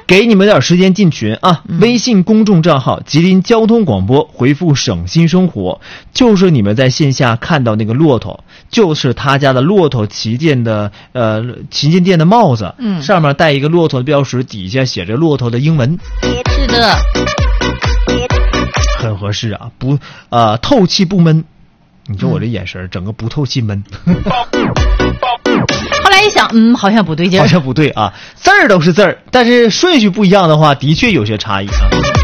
给你们点时间进群啊！微信公众账号吉林交通广播，回复省心生活，就是你们在线下看到那个骆驼，就是他家的骆驼旗舰的旗舰店的帽子，上面带一个骆驼的标识，底下写着骆驼的英文。 是的， 很合适啊，不透气不闷。你说我这眼神整个不透气闷。 后来一想，好像不对劲儿， 好像不对啊，字儿都是字儿，但是顺序不一样的话，的确有些差异啊。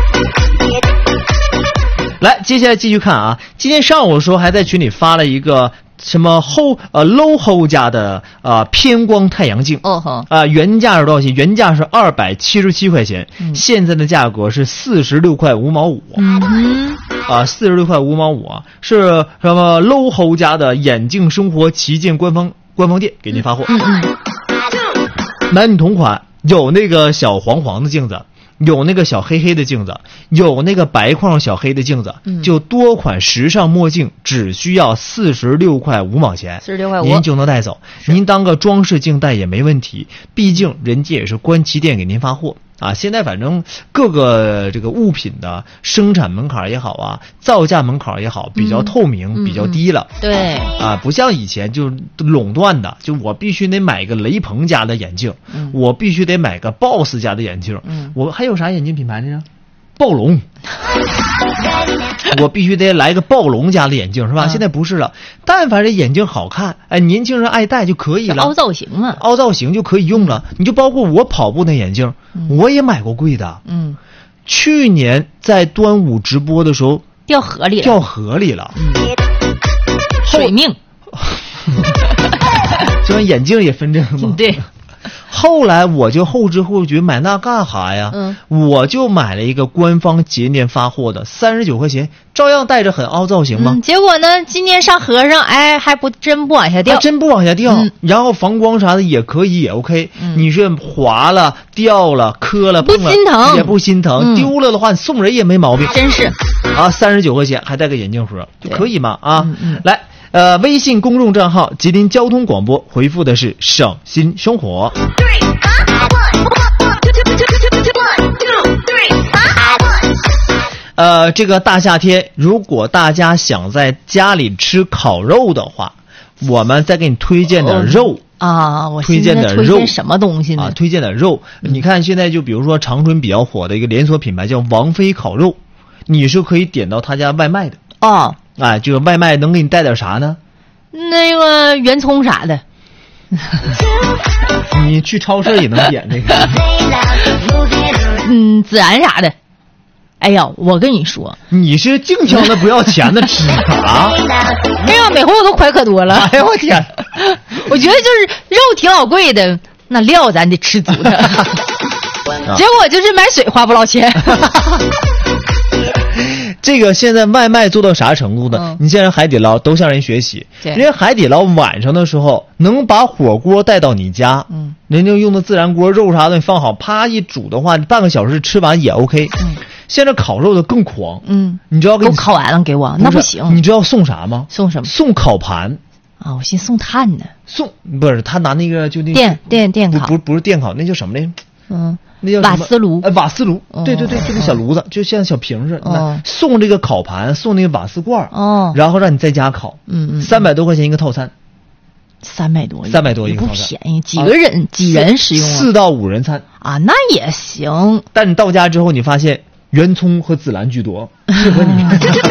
来，接下来继续看啊，今天上午的时候还在群里发了一个什么low 家的偏光太阳镜，原价是多少钱？原价是277块钱，现在的价格是46块5毛5。46块5毛5啊，是什么 low 家的眼镜生活旗舰官方店给您发货。男女同款，有那个小黄的镜子，有那个小黑的镜子，有那个白框小黑的镜子，就多款时尚墨镜，只需要46块5毛钱，46块5您就能带走。您当个装饰镜带也没问题，毕竟人家也是官旗店给您发货啊。现在反正各个这个物品的生产门槛也好啊，造价门槛也好，比较透明，比较低了。 对啊，不像以前就垄断的，就我必须得买个雷朋家的眼镜，我必须得买个 BOSS 家的眼镜，我还有啥眼镜品牌呢？暴龙。我必须得来个暴龙家的眼镜，是吧？现在不是了，但凡这眼镜好看，年轻人爱戴就可以了。 凹造型嘛， 凹造型就可以用了。你就包括我跑步那眼镜，我也买过贵的。去年在端午直播的时候掉河里了。 水命。 这眼镜也分这个吗？ 对。 后来我就后知后觉，买那干哈呀？我就买了一个官方节年发货的，39块钱，照样戴着很凹造型嘛。 结果呢，今年上和尚，还真不往下掉， 真不往下掉。然后防光啥的也可以，也 OK。你是划了、掉了、磕了、 不心疼， 也不心疼。丢了的话，你送人也没毛病。 真是啊，39块钱还带个眼镜盒，就可以嘛啊！来。微信公众账号吉林交通广播，回复的是省心生活。这个大夏天，如果大家想在家里吃烤肉的话，我们再给你推荐点肉啊！我推荐点肉， 什么东西呢？ 推荐点肉。你看现在就比如说长春比较火的一个连锁品牌叫王菲烤肉，你是可以点到他家外卖的哦。 这个外卖能给你带点啥呢？ 那个圆葱啥的。 你去超市也能点这个。 孜然啥的。哎呀，我跟你说， 你是净挑那不要钱的吃啊！ 哎呀，每回我都快可多了。 哎呀，我天！ 我觉得就是肉挺老贵的，那料咱得吃足的。结果就是买水花不老钱。 这个现在外卖做到啥程度呢？你现在海底捞都向人学习，人家海底捞晚上的时候能把火锅带到你家，人家用的孜然锅，肉啥的你放好，啪一煮的话，半个小时吃完也 OK。现在烤肉的更狂，你知道给我烤完了给我，那不行。 你知道送啥吗？ 送什么？ 送烤盘啊！我寻思送炭呢。 不是他拿那个就那电烤， 不是电烤，那叫什么来？那叫瓦斯炉。 瓦斯炉，对，就那小炉子，就像小瓶似的。送这个烤盘，送那个瓦斯罐，然后让你在家烤。300多块钱一个套餐。 300多一个套餐， 不便宜。几个人几人使用 ？4到5人餐啊，那也行。 但你到家之后，你发现圆葱和孜然居多，适合你。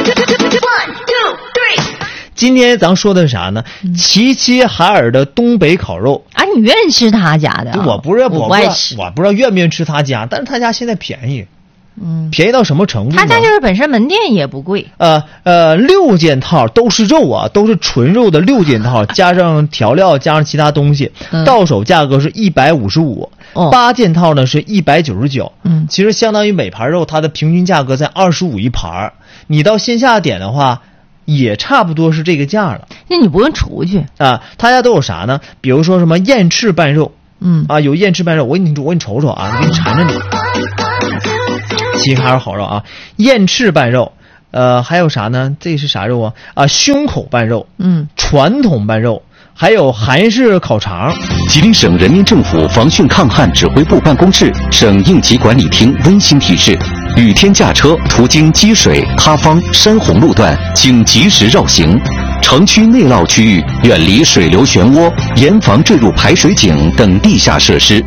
今天咱说的是啥呢？齐齐哈尔的东北烤肉啊！你愿意吃他家的？ 我不是我不爱吃， 我不知道愿不愿意吃他家，但是他家现在便宜，便宜到什么程度呢？ 他家就是本身门店也不贵 ，6件套都是肉啊，都是纯肉的6件套，加上调料，加上其他东西，到手价格是155，8件套呢是199，其实相当于每盘肉它的平均价格在25一盘，你到线下点的话。也差不多是这个价了。 那你不用出去啊？他家都有啥呢？比如说什么燕翅拌肉，有燕翅拌肉，我给你瞅瞅啊，给你馋着你。齐齐哈尔好肉啊，燕翅拌肉，还有啥呢？这是啥肉啊？胸口拌肉，传统拌肉， 还有韩式烤肠。 吉林省人民政府防汛抗旱指挥部办公室、省应急管理厅温馨提示：雨天驾车途经积水、塌方、山洪路段，请及时绕行。城区内涝区域远离水流漩涡，严防坠入排水井等地下设施。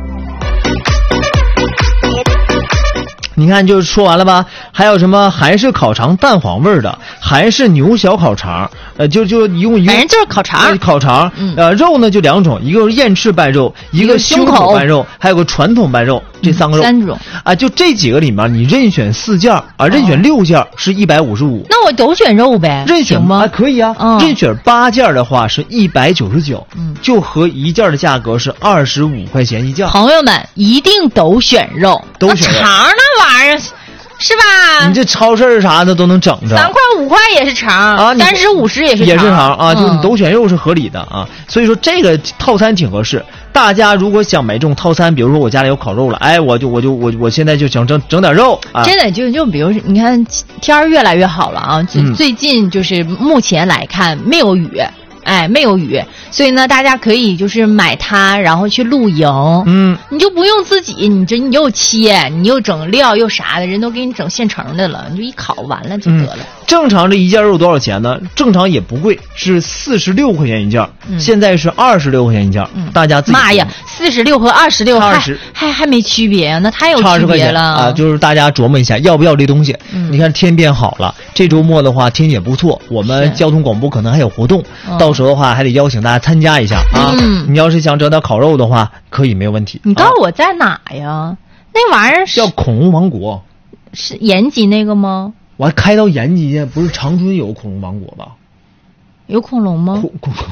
你看，就说完了吧？还有什么韩式烤肠蛋黄味的，韩式牛小烤肠，就一共反正就是烤肠。 烤肠，肉呢就2种，一个是燕翅拌肉，一个胸口拌肉，还有个传统拌肉，这3个肉。 3种啊，就这几个里面，你任选4件啊，任选6件是155。 那我都选肉呗？ 任选吗？ 可以啊。任选8件的话是199，就和1件的价格是25块钱一件。 朋友们一定都选肉， 都选肉。 肠那玩意儿。是吧？ 你这超市啥的都能整着， 3块5块也是肠啊，30、50也是肠啊，就你都选肉是合理的啊。所以说这个套餐挺合适。大家如果想买这种套餐，比如说我家里有烤肉了，哎，我现在就想整点肉啊。 真的就比如你看天儿越来越好了啊，最近就是目前来看没有雨。没有雨，所以呢，大家可以就是买它，然后去露营。你就不用自己，你又切，你又整料又啥的，人都给你整现成的了，你就一烤完了就得了。 正常这1件肉多少钱呢？正常也不贵，是46块钱一件，现在是26块钱一件。大家自己。 妈呀，46和26还没区别，那太有区别了啊！就是大家琢磨一下，要不要这东西？你看天变好了，这周末的话天也不错，我们交通广播可能还有活动，到时候的话还得邀请大家参加一下啊！你要是想整点烤肉的话，可以没有问题。 你告诉我在哪呀？那玩意儿叫恐龙王国， 是延吉那个吗？ 我还开到延吉去，不是长春有恐龙王国吧？ 有恐龙吗？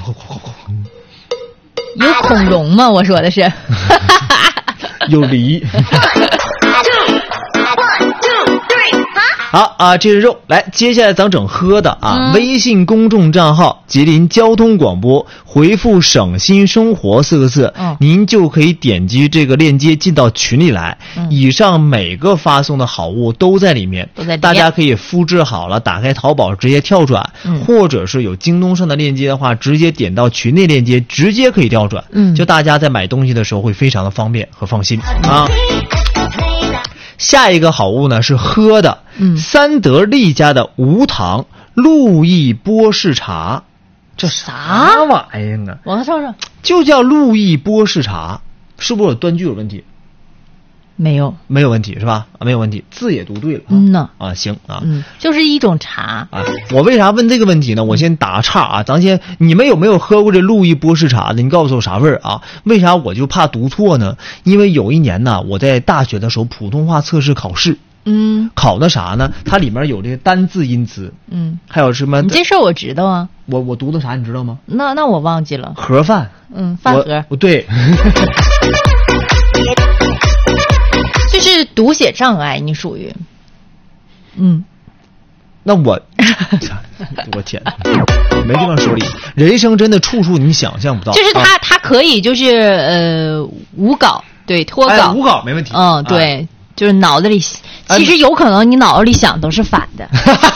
有恐龙吗？我说的是有梨。好啊，这是肉。来，接下来咱整喝的啊。微信公众账号吉林交通广播，回复省心生活4个字，您就可以点击这个链接进到群里来。以上每个发送的好物都在里面，大家可以复制好了，打开淘宝直接跳转，或者是有京东上的链接的话，直接点到群内链接，直接可以跳转。就大家在买东西的时候会非常的方便和放心啊。下一个好物呢是喝的，三得利家的无糖路易波士茶，这啥玩意儿啊？ 往上， 就叫路易波士茶，是不是我断句有问题？没有问题是吧？没有问题，字也读对了。行啊。 就是一种茶啊。我为啥问这个问题呢？我先打个岔啊，你们有没有喝过这路易波士茶的？你告诉我啥味儿啊？为啥我就怕读错呢？因为有一年呢，我在大学的时候普通话测试考试，考的啥呢？它里面有这个单字音词，还有什么？ 你这事儿我知道啊。 我读的啥你知道吗？ 那我忘记了。 盒饭。 饭盒。 对。 就是读写障碍，你属于， 那我天，没地方说理。人生真的处处你想象不到。 就是他可以就是无稿，对，脱稿， 无稿没问题。 对，就是脑子里，其实有可能你脑子里想都是反的。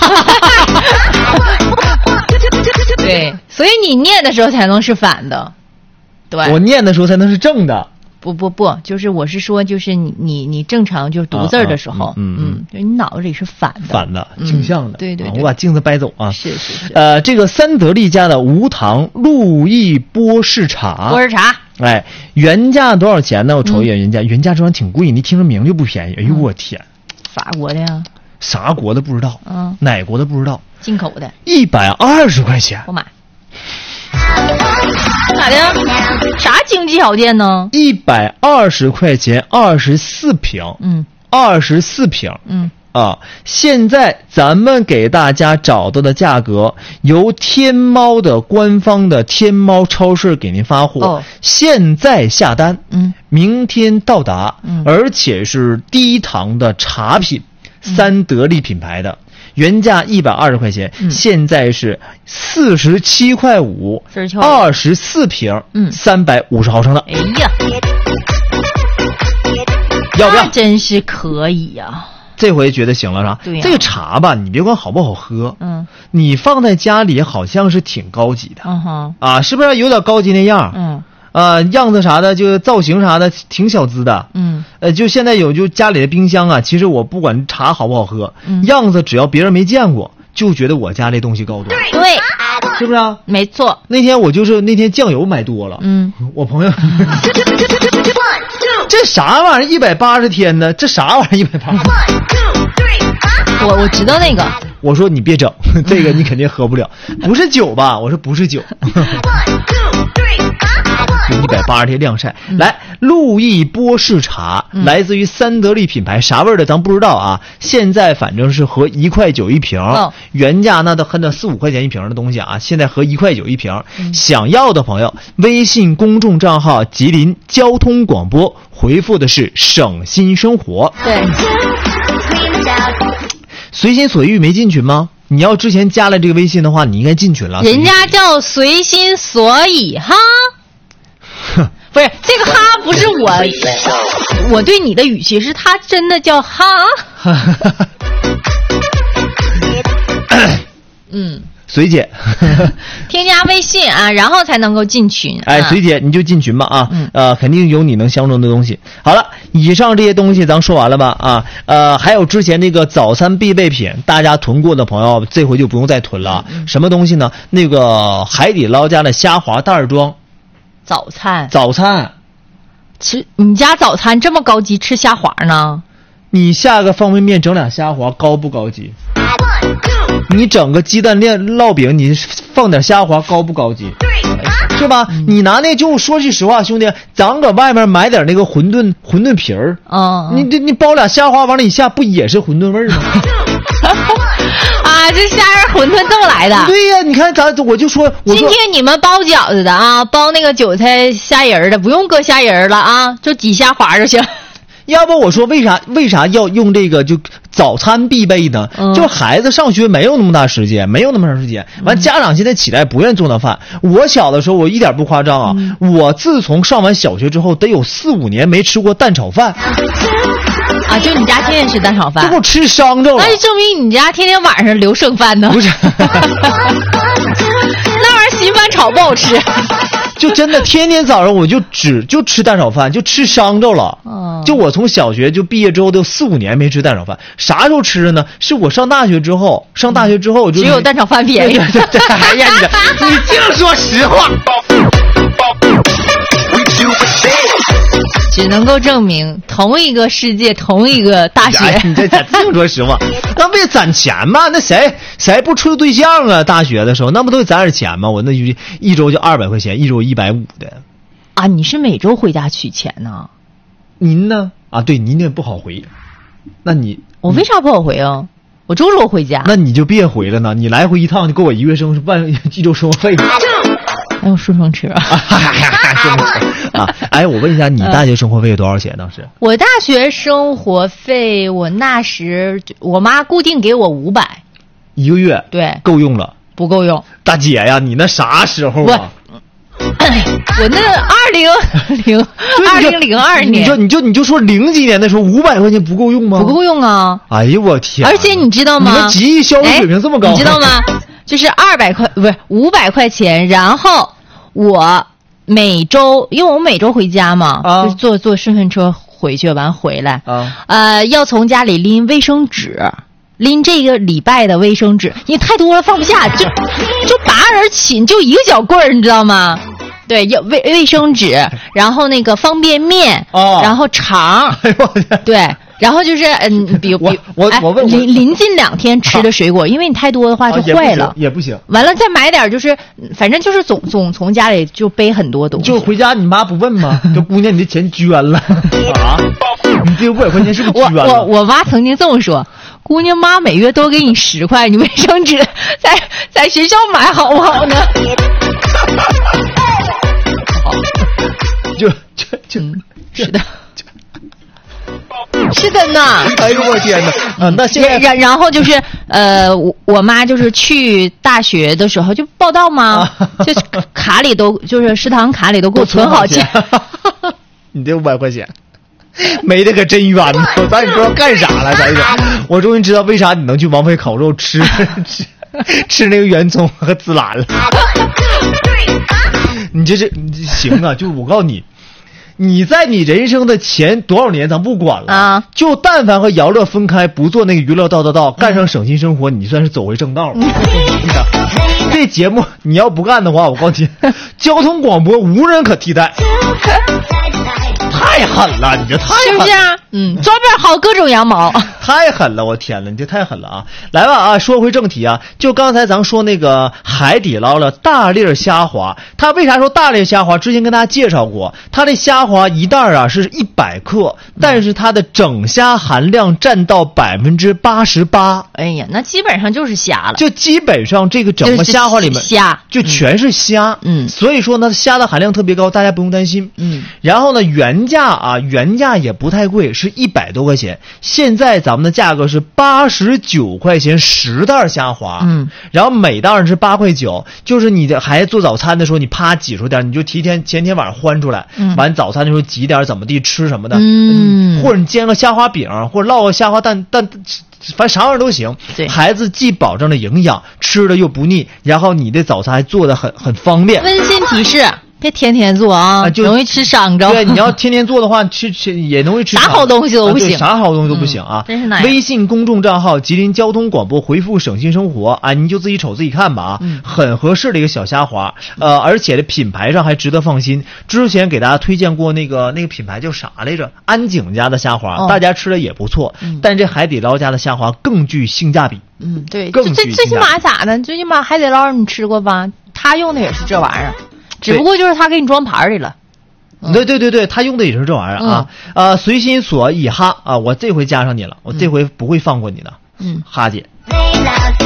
对，所以你念的时候才能是反的。对， 我念的时候才能是正的。 不，就是我是说，就是你正常就是读字的时候，就你脑子里是反的， 倾向的。 对， 我把镜子掰走啊。 是。 这个三得利家的无糖路易波士茶，原价多少钱呢？我瞅一眼原价这玩意挺贵，你听着名就不便宜。哎呦我天， 法国的呀？ 啥国的不知道，哪国的不知道， 进口的 ，120块钱， 我买。咋的？啥经济条件呢 ？120块钱，24瓶，24瓶，现在咱们给大家找到的价格，由天猫的官方的天猫超市给您发货，现在下单，明天到达，而且是低糖的茶品，三得利品牌的。原价120块钱，现在是47块5，24瓶，350毫升的。 哎呀， 要不要？ 真是可以呀！ 这回觉得行了是吧？ 对呀。 这个茶吧，你别管好不好喝，你放在家里好像是挺高级的，啊，是不是有点高级那样？样子啥的，就造型啥的，挺小资的。就现在有就家里的冰箱啊，其实我不管茶好不好喝，样子只要别人没见过，就觉得我家这东西高端。 对， 是不是啊？ 没错。 那天酱油买多了，我朋友。这啥玩意儿180天呢？这啥玩意儿180？ 我知道那个。 我说你别整，这个你肯定喝不了。不是酒吧？我说不是酒。180天晾晒。来，路易波士茶，来自于三得利品牌，啥味儿的咱不知道啊。现在反正是合1.9块一瓶，原价那都恨得4-5块钱一瓶的东西啊，现在合1.9块一瓶。想要的朋友，微信公众账号吉林交通广播，回复的是省心生活。 对。 随心所欲没进群吗？你要之前加了这个微信的话，你应该进群了。 人家叫随心所以哈。不是这个哈，不是我对你的语气，是他真的叫哈。 随姐， 添加微信啊，然后才能够进群。 随姐你就进群吧啊，肯定有你能相中的东西。好了，以上这些东西咱说完了吧啊，还有之前那个早餐必备品，大家囤过的朋友，这回就不用再囤了。什么东西呢？那个海底捞家的虾滑袋装。 早餐吃你家早餐这么高级，吃虾滑呢？ 你下个方便面整俩虾滑高不高级？你整个鸡蛋烙饼你放点虾滑高不高级？是吧？你拿那就说句实话，兄弟，咱搁外面买点那个馄饨皮儿你包俩虾滑往里一下，不也是馄饨味儿吗？ 啊，这虾仁馄饨这么来的？ 对呀，你看我就说， 今天你们包饺子的啊，包那个韭菜虾仁的，不用搁虾仁了啊，就挤虾滑就行。 要不我说为啥要用这个就早餐必备呢？就孩子上学没有那么大时间，没有那么长时间。完，家长现在起来不愿意做那饭。我小的时候，我一点不夸张啊，我自从上完小学之后，得有4-5年没吃过蛋炒饭。 啊，就你家天天吃蛋炒饭， 这给我吃伤着了。 那就证明你家天天晚上留剩饭呢。 不是，那玩意儿稀饭炒不好吃。 就真的天天早上我就吃蛋炒饭，就吃伤着了。就我从小学就毕业之后都4-5年没吃蛋炒饭，啥时候吃的呢？是我上大学之后就只有蛋炒饭便宜。 对，哎呀，你净说实话。 只能够证明同一个世界，同一个大学。 你这净说实话，那为攒钱嘛？那谁不处对象啊？大学的时候那不都得攒点钱吗？我那一周就200块钱，一周150的。 啊，你是每周回家取钱呢？ 您呢？啊，对，您那不好回。那我为啥不好回啊？我周周回家。 那你就别回了呢，你来回一趟就够我1周生活费。 还有顺风车啊！哎，我问一下，你大学生活费有多少钱当时？ 我大学生活费，我那时我妈固定给我500， 一个月，对，够用了？ 不够用。 大姐呀，你那啥时候啊？ 我那2002年， 你就说00几年的时候，500块钱不够用吗？ 不够用啊！ 哎呦我天！ 而且你知道吗？ 你们集艺消费水平这么高， 你知道吗？就是500块钱，然后我每周，因为我每周回家嘛，就坐顺风车回去，完回来，要从家里拎卫生纸，拎这个礼拜的卫生纸，因为太多了放不下，就8人寝就一个小棍儿，你知道吗？对，有卫生纸，然后那个方便面，然后肠，对。然后就是比我问临近2天吃的水果，因为你太多的话就坏了， 也不行。 完了再买点，就是反正就是总从家里就背很多东西。 就回家你妈不问吗？这姑娘你的钱捐了啊？你这500块钱是不是捐了？ 我妈曾经这么说，姑娘妈每月多给你10块，你卫生纸在学校买好不好呢？是的。是的呢， 哎呦我天哪！那现在然后就是我妈就是去大学的时候就报到嘛，就卡里都就是食堂卡里都给我存好钱。 你这500块钱， 没的可真冤呢，咱也不知道干啥了，咱这。我终于知道为啥你能去王菲烤肉吃那个圆葱和孜然了。你这是行啊，就我告诉你。你在你人生的前多少年咱不管了啊，就但凡和姚乐分开，不做那个娱乐道，干上省心生活，你算是走回正道了。这节目你要不干的话，我告诉你，交通广播无人可替代。太狠了，你这太狠了，是不是啊？专门薅各种羊毛， 太狠了，我天哪，你这太狠了啊！来吧啊，说回正题啊，就刚才咱说那个海底捞的大粒虾滑，它为啥说大粒虾滑？之前跟大家介绍过，它的虾滑一袋啊是100克，但是它的整虾含量占到88%。 哎呀，那基本上就是虾了， 就基本上这个整个虾滑里面虾就全是虾，所以说呢，虾的含量特别高，大家不用担心。然后呢，原价也不太贵，是100多块钱。现在咱们的价格是89块钱10袋虾滑，然后每袋是8块9，就是你的孩子做早餐的时候，你啪挤出点，你就前天晚上欢出来，完早餐的时候挤点怎么地吃什么的，或者你煎个虾滑饼，或者烙个虾滑蛋，反正啥玩意儿都行。孩子既保证了营养，吃的又不腻，然后你的早餐还做的很方便。 温馨提示。别天天做啊，就容易吃伤着。 对，你要天天做的话，吃也容易吃。 啥好东西都不行， 啥好东西都不行啊！ 真是那样。 微信公众账号吉林交通广播，回复省心生活啊，你就自己瞅自己看吧啊，很合适的一个小虾滑，而且的品牌上还值得放心。之前给大家推荐过那个品牌叫啥来着？安井家的虾滑，大家吃的也不错，但这海底捞家的虾滑更具性价比。 对，最起码咋的？最起码海底捞你吃过吧？他用的也是这玩意儿。只不过就是他给你装盘里了， 对，他用的也是这玩意儿啊，随心所以哈啊，我这回加上你了，我这回不会放过你的，哈姐。